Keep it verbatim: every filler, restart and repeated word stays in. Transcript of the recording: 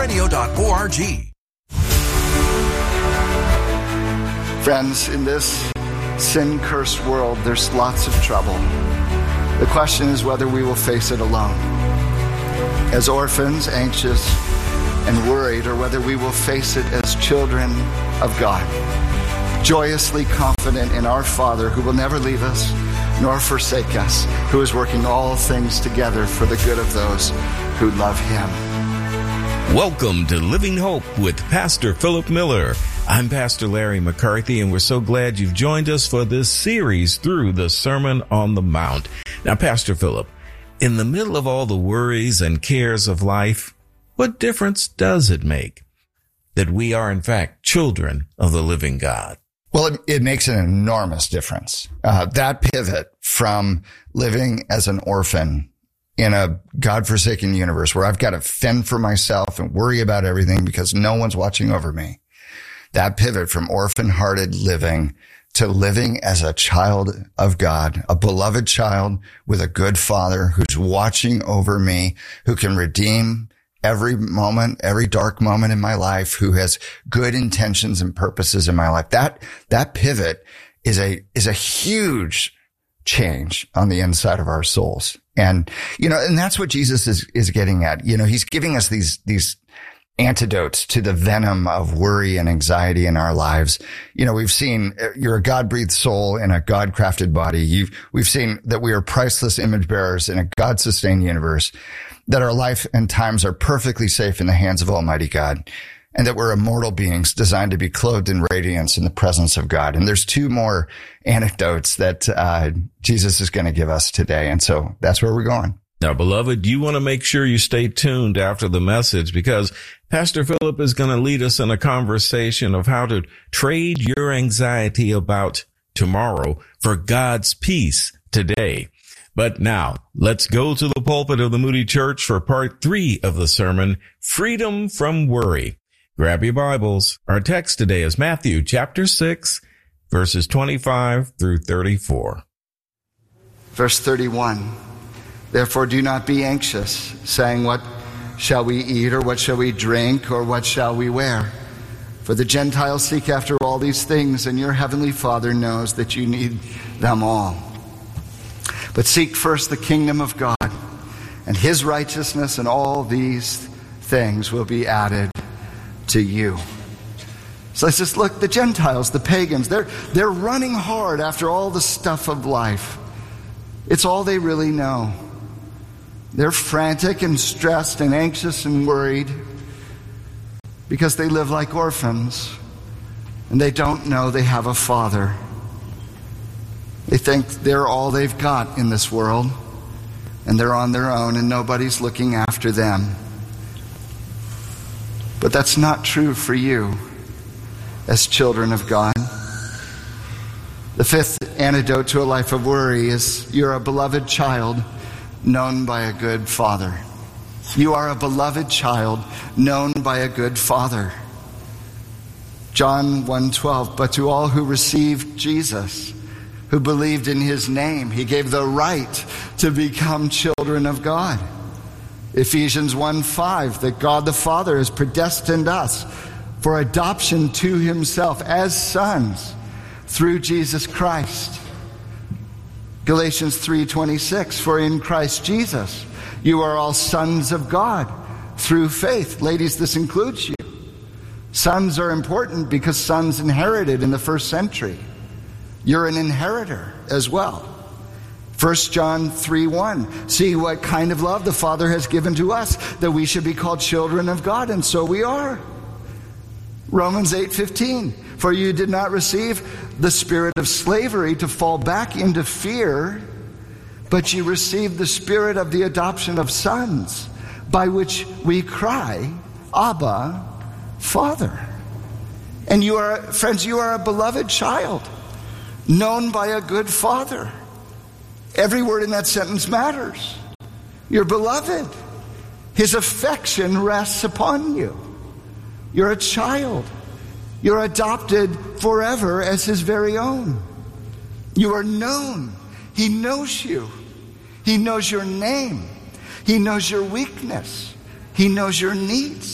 radio dot org. Friends, in this sin-cursed world, there's lots of trouble. The question is whether we will face it alone, as orphans, anxious and worried, or whether we will face it as children of God, joyously confident in our Father who will never leave us nor forsake us, who is working all things together for the good of those who love Him. Welcome to Living Hope with Pastor Philip Miller. I'm Pastor Larry McCarthy, and we're so glad you've joined us for this series through the Sermon on the Mount. Now, Pastor Philip, in the middle of all the worries and cares of life, what difference does it make that we are, in fact, children of the living God? Well, it, it makes an enormous difference. Uh, that pivot from living as an orphan in a godforsaken universe where I've got to fend for myself and worry about everything because no one's watching over me. That pivot from orphan-hearted living to living as a child of God, a beloved child with a good Father who's watching over me, who can redeem every moment, every dark moment in my life, who has good intentions and purposes in my life. That, that pivot is a, is a huge change on the inside of our souls. And, you know, and that's what Jesus is, is getting at. You know, he's giving us these, these antidotes to the venom of worry and anxiety in our lives. You know, we've seen you're a God-breathed soul in a God-crafted body. You've, we've seen that we are priceless image bearers in a God-sustained universe, that our life and times are perfectly safe in the hands of Almighty God, and that we're immortal beings designed to be clothed in radiance in the presence of God. And there's two more anecdotes that uh Jesus is going to give us today. And so that's where we're going. Now, beloved, you want to make sure you stay tuned after the message, because Pastor Philip is going to lead us in a conversation of how to trade your anxiety about tomorrow for God's peace today. But now, let's go to the pulpit of the Moody Church for part three of the sermon, Freedom from Worry. Grab your Bibles. Our text today is Matthew chapter six, verses twenty-five through thirty-four. Verse thirty-one, therefore do not be anxious, saying, what shall we eat, or what shall we drink, or what shall we wear? For the Gentiles seek after all these things, and your heavenly Father knows that you need them all. But seek first the kingdom of God and His righteousness, and all these things will be added to you. So let's just look, the Gentiles, the pagans, they're, they're running hard after all the stuff of life. It's all they really know. They're frantic and stressed and anxious and worried because they live like orphans and they don't know they have a Father. They think they're all they've got in this world, and they're on their own and nobody's looking after them. But that's not true for you as children of God. The fifth antidote to a life of worry is you're a beloved child known by a good Father. You are a beloved child known by a good Father. John one twelve, but to all who received Jesus, who believed in His name, He gave the right to become children of God. Ephesians one five, that God the Father has predestined us for adoption to Himself as sons through Jesus Christ. Galatians three twenty-six, for in Christ Jesus you are all sons of God through faith. Ladies, this includes you. Sons are important because sons inherited in the first century. You're an inheritor as well. First John three one, see what kind of love the Father has given to us, that we should be called children of God, and so we are. Romans eight fifteen, for you did not receive the spirit of slavery to fall back into fear, but you received the spirit of the adoption of sons, by which we cry, Abba, Father. And you are, friends, you are a beloved child, known by a good Father. Every word in that sentence matters. You're beloved. His affection rests upon you. You're a child. You're adopted forever as His very own. You are known. He knows you. He knows your name. He knows your weakness. He knows your needs.